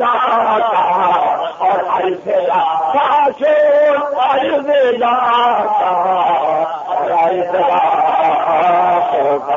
جاتا اور الفلا کاشون الوداع اور الفلا ہوگا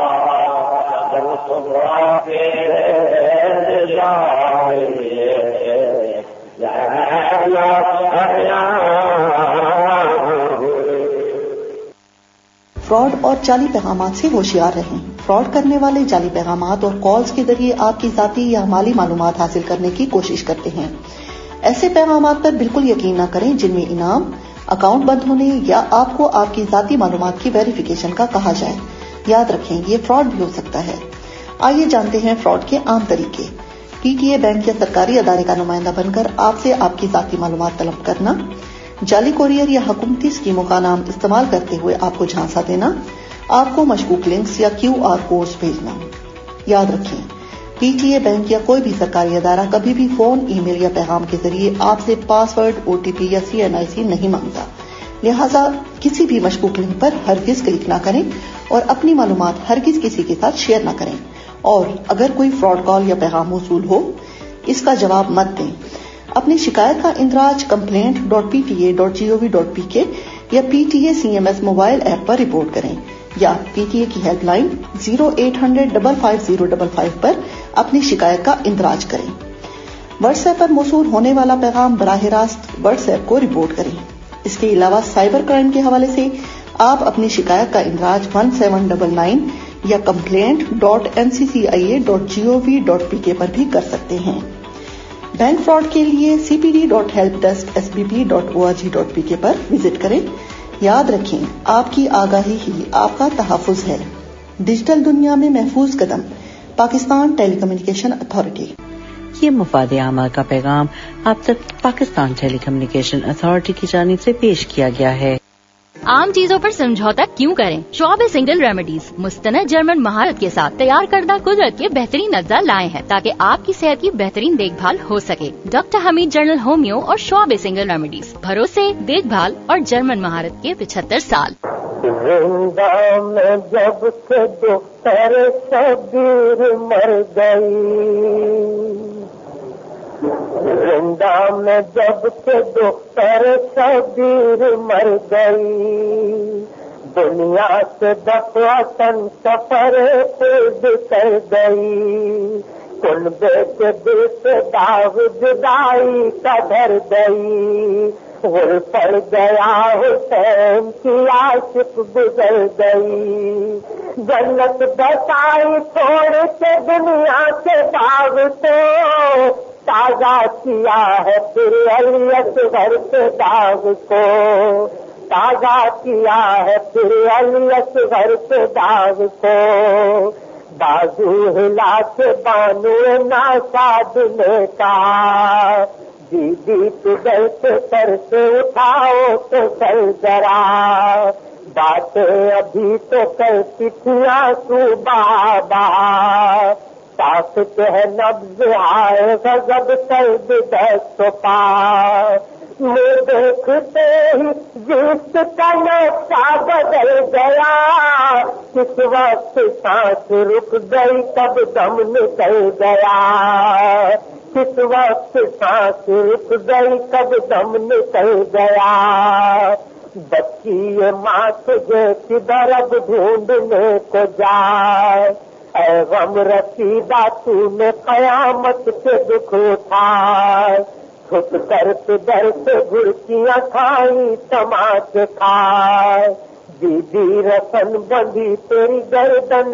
فراڈ اور جعلی پیغامات سے ہوشیار رہیں۔ فراڈ کرنے والے جعلی پیغامات اور کالز کے ذریعے آپ کی ذاتی یا مالی معلومات حاصل کرنے کی کوشش کرتے ہیں۔ ایسے پیغامات پر بالکل یقین نہ کریں جن میں انعام، اکاؤنٹ بند ہونے یا آپ کو آپ کی ذاتی معلومات کی ویریفیکیشن کا کہا جائے۔ یاد رکھیں یہ فراڈ بھی ہو سکتا ہے۔ آئیے جانتے ہیں فراڈ کے عام طریقے۔ پی ٹی اے بینک یا سرکاری ادارے کا نمائندہ بن کر آپ سے آپ کی ذاتی معلومات طلب کرنا، جعلی کوریئر یا حکومتی اسکیموں کا نام استعمال کرتے ہوئے آپ کو جھانسا دینا، آپ کو مشکوک لنکس یا QR کوڈز بھیجنا۔ یاد رکھیں پی ٹی اے بینک یا کوئی بھی سرکاری ادارہ کبھی بھی فون، ای میل یا پیغام کے ذریعے آپ سے پاسورڈ، OTP یا CNIC نہیں مانگتا، لہٰذا کسی بھی مشکوک لنک پر ہرگز کلک نہ کریں اور اپنی معلومات ہرگز کسی کے ساتھ شیئر نہ کریں۔ اور اگر کوئی فراڈ کال یا پیغام موصول ہو اس کا جواب مت دیں۔ اپنی شکایت کا اندراج complaint.pta.gov.pk یا PTA CMS موبائل ایپ پر رپورٹ کریں یا PTA کی ہیلپ لائن 0800-55055 پر اپنی شکایت کا اندراج کریں۔ واٹس ایپ پر موصول ہونے والا پیغام براہ راست واٹس ایپ کو رپورٹ کریں۔ اس کے علاوہ سائبر کرائم کے حوالے سے آپ اپنی شکایت کا اندراج 1799 یا complaint.nccia.gov.pk پر بھی کر سکتے ہیں۔ بینک فراڈ کے لیے cpd.helpdesk.sbb.org.pk پر وزٹ کریں۔ یاد رکھیں آپ کی آگاہی ہی آپ کا تحفظ ہے۔ ڈیجیٹل دنیا میں محفوظ قدم، پاکستان ٹیلی کمیونیکیشن اتھارٹی۔ یہ مفاد عامہ کا پیغام آپ تک پاکستان ٹیلی کمیونیکیشن اتھارٹی کی جانب سے پیش کیا گیا ہے۔ عام چیزوں پر سمجھوتا کیوں کریں؟ شعب سنگل ریمیڈیز مستند جرمن مہارت کے ساتھ تیار کردہ قدرت کے بہترین اجزاء لائے ہیں تاکہ آپ کی صحت کی بہترین دیکھ بھال ہو سکے۔ ڈاکٹر حمید جنرل ہومیو اور شعب سنگل ریمیڈیز، بھروسے، دیکھ بھال اور جرمن مہارت کے 75 سال۔ زندہ میں جب سے دوپہر شبیر مر گئی، زندہ میں جب سے دوپہر شبیر مر گئی، دنیا سے دفعتاً سفر خود کر گئی، کنبے کے دل سے داغ جدائی کا دھر گئی، غل پڑ گیا حسین کی عاشق گزر گئی، جنت بسائی چھوڑ کے دنیا کے باغ کو، تازہ کیا ہے پھر علی اصغر کے داغ کو، تازہ کیا ہے پھر علی اصغر کے داغ کو، بازو ہلا کے بانو ناساد نے کہا، دیدی تجھے سے سر سے اٹھاؤ تو سر ذرا، باتیں ابھی تو کرتی تھی آنسو بابا، طاقت ہے نبض آئے غضب سرد دست پا، میں دیکھتے ہی جس کا نقشہ بدل گیا، کس وقت سانس رک گئی کب دم نکل گیا، کس وقت سانس رک گئی کب دم نکل گیا، بچی یہ ماں تجھے کدھر اب ڈھونڈنے کو جائے، اے غم رسیدہ تو نے قیامت سے دکھ اٹھائے، چھپ کر پدر سے گھڑکیاں کھائی تماچے کھائے، دیدی رسن بندھی تیری گردن